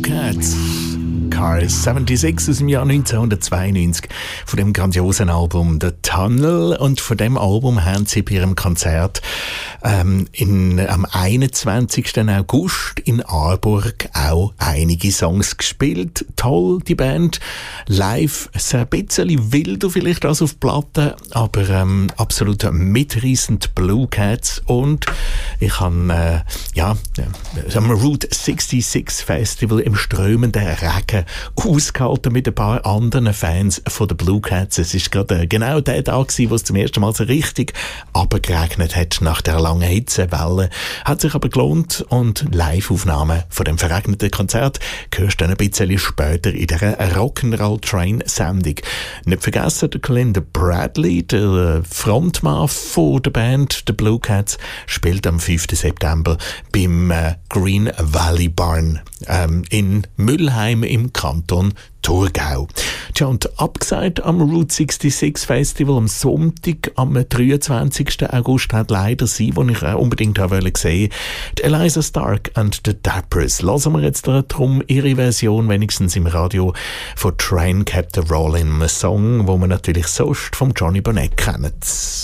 Cats. Cars 76 aus dem Jahr 1992 von dem grandiosen Album The Tunnel, und von dem Album haben sie bei ihrem Konzert am 21. August in Aarburg auch einige Songs gespielt. Toll, die Band. Live ein bisschen wilder vielleicht als auf Platte, aber absolut mitreissend Blue Cats. Und ich habe am Route 66 Festival im strömenden Regen ausgehalten mit ein paar anderen Fans von den Blue Cats. Es war gerade genau der Tag, wo es zum ersten Mal so richtig runtergeregnet hat nach der langen Hitzewelle. Hat sich aber gelohnt, und Live-Aufnahmen von dem verregneten Konzert hörst du dann ein bisschen später in dieser Rock'n'Roll-Train-Sendung. Nicht vergessen, der Glenn Bradley, der Frontmann von der Band, The Blue Cats, spielt am 5. September beim Green Valley Barn in Mülheim im Kanton Thurgau. Tja, und abgesagt am Route 66 Festival am Sonntag, am 23. August, hat leider sie, die ich unbedingt sehen wollte, die Eliza Stark and the Dappers. Lassen wir jetzt darum ihre Version, wenigstens im Radio, von Train Kept a Rollin', einem Song, wo man natürlich sonst vom Johnny Bonnet kennt.